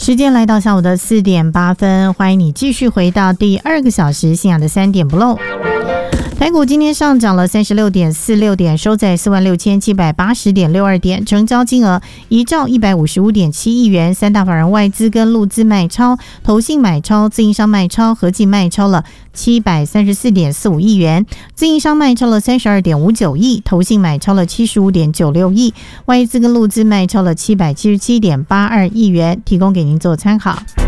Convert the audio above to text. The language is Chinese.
时间来到下午的4点8分，欢迎你继续回到第2个小时信仰的3点不漏。台股今天上涨了36.46点，收在46780.62点，成交金额1兆155.7亿元，三大法人外资跟陆资卖超，投信买超，自营商卖超，合计卖超了734.45亿元，自营商卖超了32.59亿，投信买超了75.96亿，外资跟陆资卖超了777.82亿元，提供给您做参考。